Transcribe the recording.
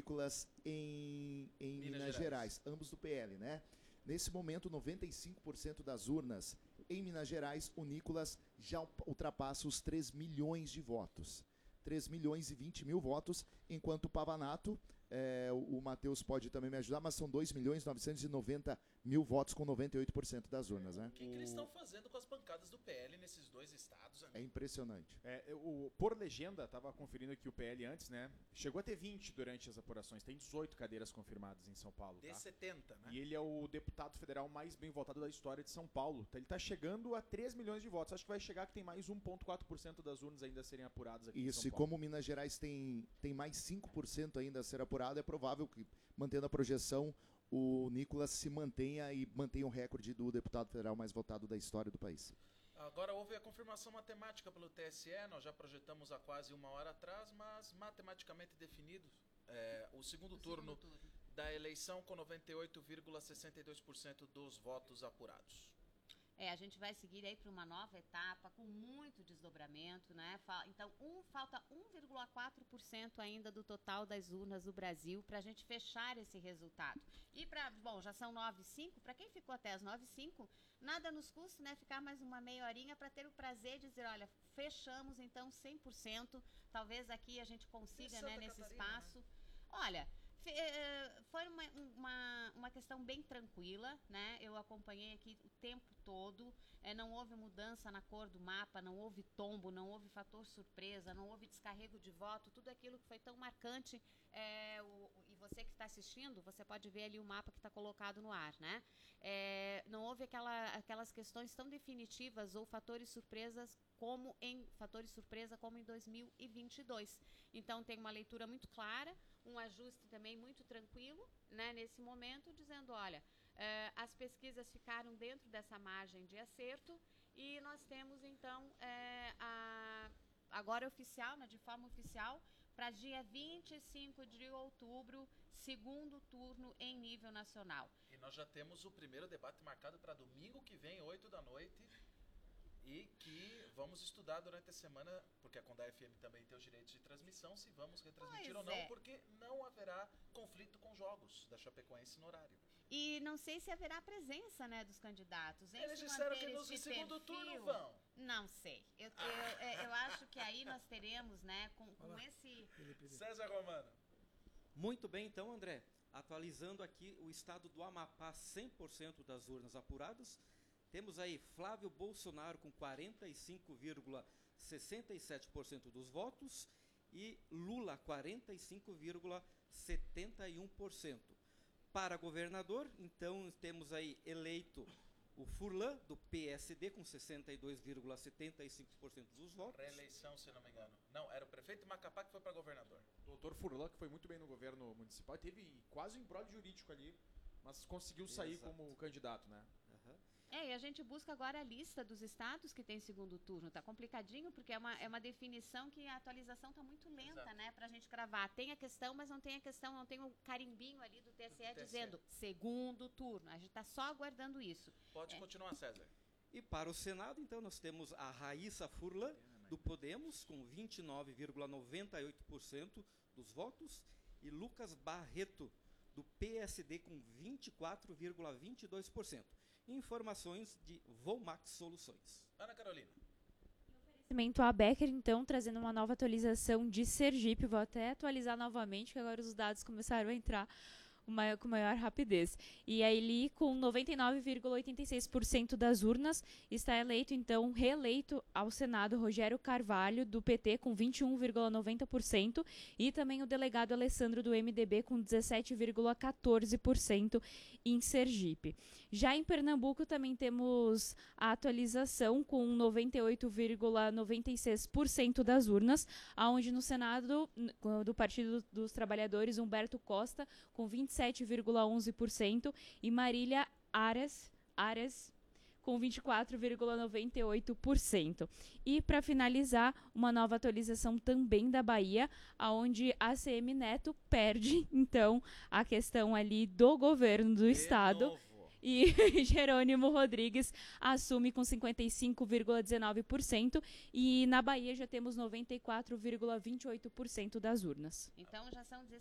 Nicolas, em Minas Gerais, ambos do PL, né? Nesse momento, 95% das urnas em Minas Gerais, o Nicolas já ultrapassa os 3 milhões de votos. 3 milhões e 20 mil votos, enquanto o Pavanato, o Matheus pode também me ajudar, mas são 2 milhões e 990 mil votos com 98% das urnas, né? O que eles estão fazendo com as bancadas do PL nesses dois estados? É impressionante. Por legenda, estava conferindo aqui o PL antes, né? Chegou a ter 20 durante as apurações, tem 18 cadeiras confirmadas em São Paulo. De 70, né? E ele é o deputado federal mais bem votado da história de São Paulo. Ele está chegando a 3 milhões de votos. Acho que vai chegar que tem mais 1,4% das urnas ainda a serem apuradas aqui em São Paulo. Isso, e como Minas Gerais tem mais 5% ainda a ser apurado, é provável que, mantendo a projeção, o Nicolas se mantenha e mantenha o recorde do deputado federal mais votado da história do país. Agora houve a confirmação matemática pelo TSE, nós já projetamos há quase uma hora atrás, mas matematicamente definido o segundo turno da eleição com 98,62% dos votos apurados. A gente vai seguir aí para uma nova etapa com muito desdobramento, né? Então, falta 1,4% ainda do total das urnas do Brasil para a gente fechar esse resultado. E já são 9h05, para quem ficou até as 9h05, nada nos custa, né? Ficar mais uma meia horinha para ter o prazer de dizer, olha, fechamos então 100%, talvez aqui a gente consiga, né, nesse espaço. Né? Olha, foi uma questão bem tranquila, né? Eu acompanhei aqui o tempo todo, não houve mudança na cor do mapa, não houve tombo, não houve fator surpresa, não houve descarrego de voto, tudo aquilo que foi tão marcante, e você que está assistindo, você pode ver ali o mapa que está colocado no ar, né? Não houve aquelas questões tão definitivas ou fatores surpresa como em 2022. Então tem uma leitura muito clara, um ajuste também muito tranquilo, né, nesse momento, dizendo, olha, as pesquisas ficaram dentro dessa margem de acerto e nós temos, então, agora oficial, né, de forma oficial, para dia 25 de outubro, segundo turno em nível nacional. E nós já temos o primeiro debate marcado para domingo que vem, 8 da noite, e que vamos estudar durante a semana, porque a Condá FM também tem os direitos de transmissão, se vamos retransmitir ou não, porque não haverá conflito com jogos da Chapecoense no horário. E não sei se haverá presença, né, dos candidatos. Eles disseram que no segundo turno vão. Não sei. Eu acho que aí nós teremos, né, com esse... César Romano. Muito bem, então, André. Atualizando aqui o estado do Amapá, 100% das urnas apuradas. Temos aí Flávio Bolsonaro com 45,67% dos votos e Lula 45,71%. Para governador, então temos aí eleito o Furlan, do PSD, com 62,75% dos votos. Reeleição, se não me engano. Não, era o prefeito de Macapá que foi para governador. Doutor Furlan, que foi muito bem no governo municipal, teve quase um imbróglio jurídico ali, mas conseguiu sair como candidato, né? Uhum. E a gente busca agora a lista dos estados que tem segundo turno. Tá complicadinho, porque é uma definição que a atualização está muito lenta, exato, né, pra gente cravar. Tem a questão, mas não tem o carimbinho ali do TSE dizendo segundo turno. A gente está só aguardando isso. Pode continuar, César. E para o Senado, então, nós temos a Raíssa Furlan, do Podemos, com 29,98% dos votos, e Lucas Barreto, do PSD, com 24,22%. Informações de Volmax Soluções. Ana Carolina. Oferecimento a Becker, então, trazendo uma nova atualização de Sergipe. Vou até atualizar novamente, que agora os dados começaram a entrar com maior rapidez. E a Eli, com 99,86% das urnas, está eleito, então, reeleito ao Senado Rogério Carvalho, do PT, com 21,90%, e também o delegado Alessandro, do MDB, com 17,14% em Sergipe. Já em Pernambuco, também temos a atualização com 98,96% das urnas, onde no Senado, do Partido dos Trabalhadores, Humberto Costa, com 27,11%, e Marília Aras com 24,98%. E, para finalizar, uma nova atualização também da Bahia, onde a ACM Neto perde, então, a questão ali do governo do estado. Novo. E Jerônimo Rodrigues assume com 55,19%, e na Bahia já temos 94,28% das urnas. Então já são